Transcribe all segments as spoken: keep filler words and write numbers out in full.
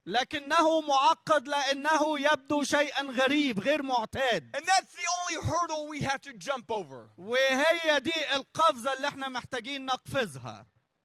لكنه معقد لأنه يبدو شيئا غريب غير معتاد. And that's the only hurdle we have to jump over. وهي دي القفزة اللي احنا محتاجين نقفزها.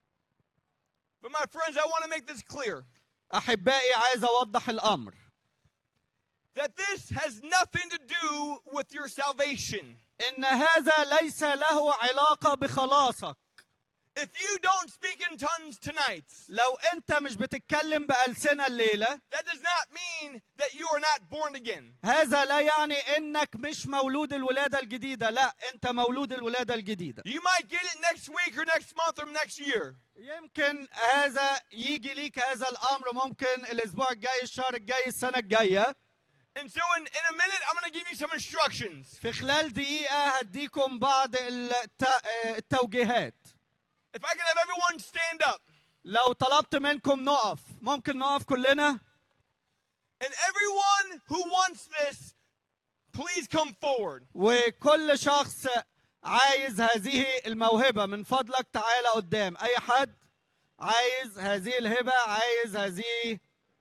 But my friends, I want to make this clear. أحبائي عايز أوضح الأمر. That this has nothing to do with your salvation. إن هذا ليس له علاقة بخلاصك. If you don't speak in tongues tonight, لو أنت مش بتتكلم بألسنة الليلة، that does not mean that you are not born again. هذا لا يعني إنك مش مولود الولادة الجديدة، لا أنت مولود الولادة الجديدة. You might get it next week or next month or next year. يمكن هذا يجي ليك هذا الأمر، ممكن الأسبوع الجاي، الشهر الجاي، السنة الجاية. And so in, in a minute, I'm going to give you some instructions. في خلال دقيقة هديكم بعض الت- التوجيهات. If I can have everyone stand up. لو طلبت منكم نقف، ممكن نقف كلنا؟ And everyone who wants this, please come forward. وكل شخص عايز هذه الموهبة من فضلك تعالى قدام. أي حد عايز هذه الهبة، عايز هذه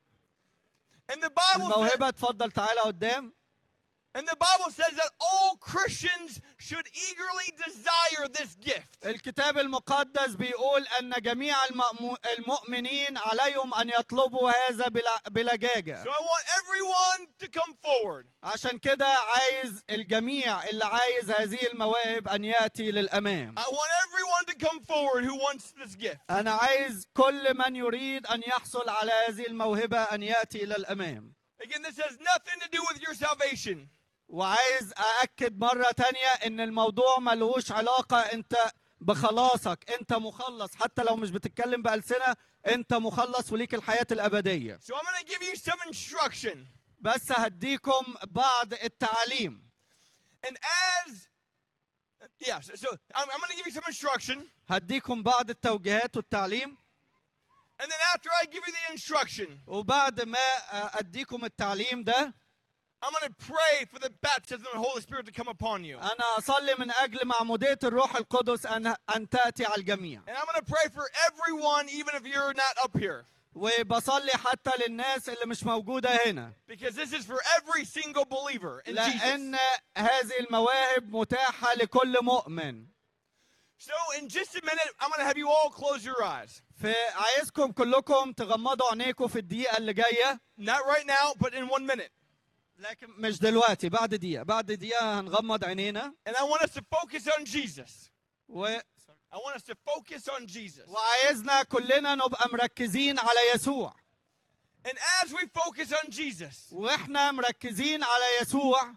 And the Bible says, الموهبة، تفضل تعالى قدام. and the Bible says that all Christians should eagerly desire this gift. الكتاب المقدس بيقول أن جميع المأمو- المؤمنين عليهم أن يطلبوا هذا بلا- بلجاجة. So I want everyone to come forward. عشان كده عايز الجميع اللي عايز هذه المواهب أن يأتي للأمام. I want everyone to come forward who wants this gift. أنا عايز كل من يريد أن يحصل على هذه الموهبة أن يأتي إلى الأمام. Again, this has nothing to do with your salvation. وعايز أأكد مرة تانية إن الموضوع ملهوش علاقة أنت بخلاصك، أنت مخلص، حتى لو مش بتتكلم بألسنة أنت مخلص وليك الحياة الأبدية. So I'm going to give you some instruction. بس هديكم بعض التعليم. And as, yeah, so, so I'm, I'm going to give you some instruction. هديكم بعض التوجيهات والتعليم. And then after I give you the instruction, وبعد ما أديكم التعليم ده، I'm going to pray for the baptism of the Holy Spirit to come upon you. أنا أصلي من أجل معمودية الروح القدس أن أن تأتي على الجميع. And I'm going to pray for everyone, even if you're not up here. وبصلي حتى للناس اللي مش موجودة هنا. Because this is for every single believer in Jesus. لأن هذه المواهب متاحة لكل مؤمن. So in just a minute, I'm going to have you all close your eyes. فعايزكم كلكم تغمضوا عينيكم في الدقيقة اللي جاية. Not right now, but in one minute. لكن مش دلوقتي، بعد دقيقة، بعد دقيقة هنغمض عينينا. And I want us to focus on Jesus. و... I want us to focus on Jesus. وعايزنا كلنا نبقى مركزين على يسوع. And as we focus on Jesus, واحنا مركزين على يسوع،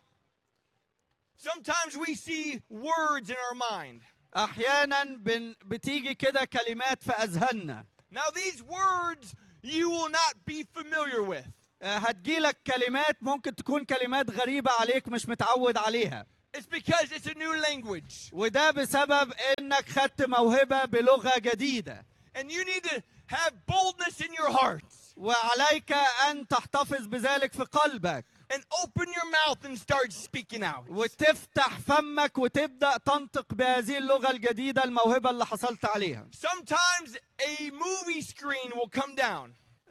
sometimes we see words in our mind. احيانا بن... بتيجي كده كلمات في اذهاننا. Now these words you will not be familiar with. هتجيلك كلمات ممكن تكون كلمات غريبة عليك مش متعود عليها. It's because it's a new language. وده بسبب انك خدت موهبة بلغة جديدة. And you need to have boldness in your heart. وعليك ان تحتفظ بذلك في قلبك. And open your mouth and start speaking out. وتفتح فمك وتبدأ تنطق بهذه اللغة الجديدة، الموهبة اللي حصلت عليها. Sometimes a movie screen will come down.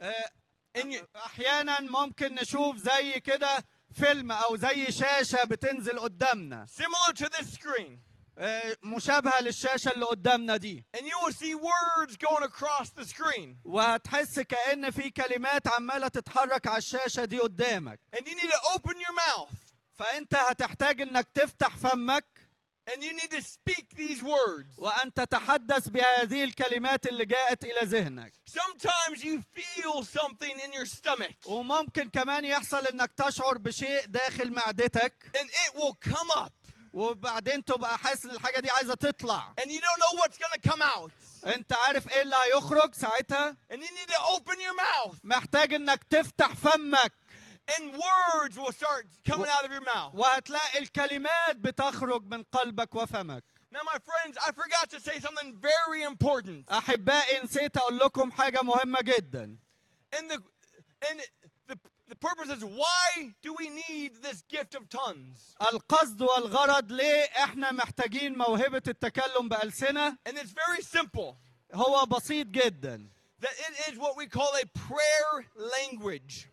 And you, احيانا ممكن نشوف زي كده فيلم او زي شاشة بتنزل قدامنا. similar to this screen. مشابهة للشاشة اللي قدامنا دي. And you will see words going across the screen. وهتحس كأن في كلمات عمالة تتحرك على الشاشة دي قدامك. And you need to open your mouth. فأنت هتحتاج إنك تفتح فمك. And you need to speak these words. وأن تتحدث بهذه الكلمات اللي جاءت إلى ذهنك. Sometimes you feel something in your stomach. وممكن كمان يحصل إنك تشعر بشيء داخل معدتك. And it will come up. وبعدين تبقى حاسس إن الحاجة دي عايزة تطلع. And you don't know what's going to come out. أنت عارف إيه اللي هيخرج ساعتها؟ And you need to open your mouth. محتاج إنك تفتح فمك. And words will start coming out of your mouth. وهتلاقي الكلمات بتخرج من قلبك وفمك. Now, my friends, I forgot to say something very important. أحبائي نسيت أقول لكم حاجة مهمة جدا. And the and the the purpose is, why do we need this gift of tongues? القصد والغرض ليه احنا محتاجين موهبة التكلم بألسنة؟ And it's very simple. هو بسيط جدا. that it is what we call a prayer language.